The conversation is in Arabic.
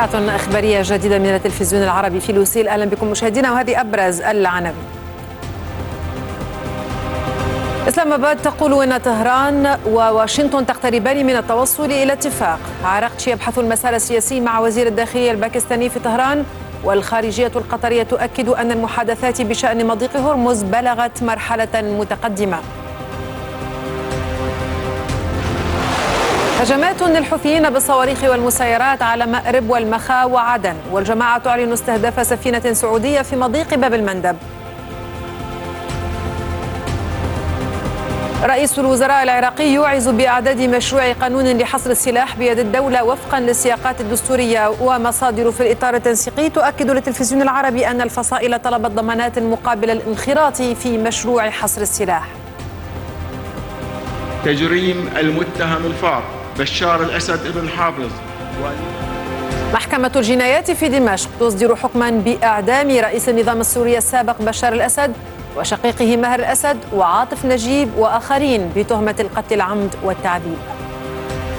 ساعة إخبارية جديدة من التلفزيون العربي في لوسيل. أهلا بكم مشاهدينا، وهذه أبرز العناوين. إسلام آباد تقول إن طهران وواشنطن تقتربان من التوصل إلى اتفاق. عراقتشي يبحث المسار السياسي مع وزير الداخلية الباكستاني في طهران. والخارجية القطرية تؤكد أن المحادثات بشأن مضيق هرمز بلغت مرحلة متقدمة. هجمات للحوثيين بالصواريخ والمسيرات على مأرب والمخا وعدن. والجماعة تعلن استهداف سفينة سعودية في مضيق باب المندب. رئيس الوزراء العراقي يوعز بإعداد مشروع قانون لحصر السلاح بيد الدولة وفقا للسياقات الدستورية. ومصادر في الإطار التنسيقي تؤكد للتلفزيون العربي أن الفصائل طلبت ضمانات مقابل الانخراط في مشروع حصر السلاح. تجريم المتهم الفار بشار الأسد ابن حافظ. محكمة الجنايات في دمشق تصدر حكما بإعدام رئيس النظام السوري السابق بشار الأسد وشقيقه ماهر الأسد وعاطف نجيب وآخرين بتهمة القتل العمد والتعذيب.